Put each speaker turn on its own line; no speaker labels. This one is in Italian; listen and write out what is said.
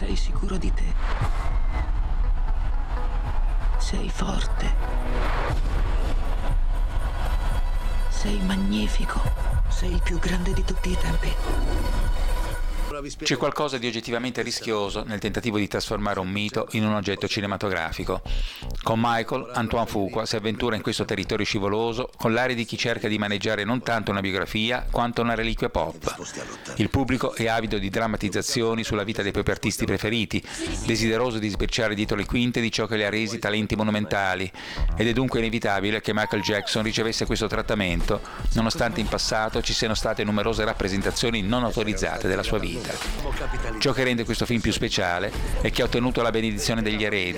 Sei sicuro di te? Sei forte. Sei magnifico. Sei il più grande di tutti i tempi.
C'è qualcosa di oggettivamente rischioso nel tentativo di trasformare un mito in un oggetto cinematografico. Con Michael, Antoine Fuqua si avventura in questo territorio scivoloso con l'aria di chi cerca di maneggiare non tanto una biografia quanto una reliquia pop. Il pubblico è avido di drammatizzazioni sulla vita dei propri artisti preferiti, desideroso di sbirciare dietro le quinte di ciò che li ha resi talenti monumentali, ed è dunque inevitabile che Michael Jackson ricevesse questo trattamento, nonostante in passato ci siano state numerose rappresentazioni non autorizzate della sua vita. Ciò che rende questo film più speciale è che ha ottenuto la benedizione degli eredi,